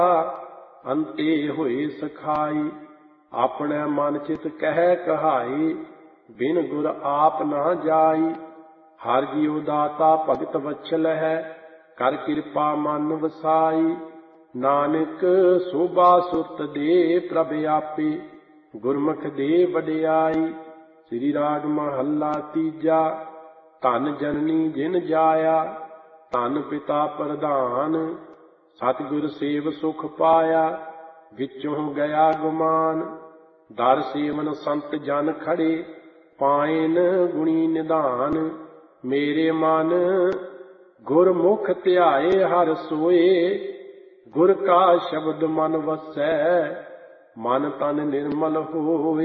ਅੰਤੇ ਹੋਏ ਸਖਾਈ। ਆਪਣੇ ਮਨ ਚਿਤ ਕਹਿ ਕਹਾਈ, ਬਿਨ ਗੁਰ ਆਪ ਨਾ ਜਾਈ। ਹਰ ਜੀਉ ਦਾਤਾ ਭਗਤ ਵਛਲ ਹੈ, ਕਰ ਕਿਰਪਾ ਮਨ ਵਸਾਈ। ਨਾਨਕ ਸੋਭਾ ਸੁਰਤ ਦੇ ਪ੍ਰਭ ਆਪੇ, ਗੁਰਮੁਖ ਦੇ ਵਡਿਆਈ। ਸ੍ਰੀ ਰਾਗ ਮਹੱਲਾ ਤੀਜਾ। ਧਨ ਜਨਨੀ ਜਿਨ ਜਾਇਆ, ਧਨ ਪਿਤਾ ਪ੍ਰਧਾਨ। ਸਤਿਗੁਰ ਸੇਵ ਸੁਖ ਪਾਇਆ, ਵਿੱਚੋਂ ਗਿਆ ਗੁਮਾਨ। ਦਰ ਸੇਵਨ ਸੰਤ ਜਨ ਖੜੇ, ਪਾਇਨ ਗੁਣੀ ਨਿਧਾਨ। ਮੇਰੇ ਮਨ ਗੁਰਮੁਖ ਧਿਆਏ ਹਰ ਸੋਏ, ਗੁਰ ਕਾ ਸ਼ਬਦ ਮਨ ਵਸੈ, ਮਨ ਤਨ ਨਿਰਮਲ ਹੋਏ।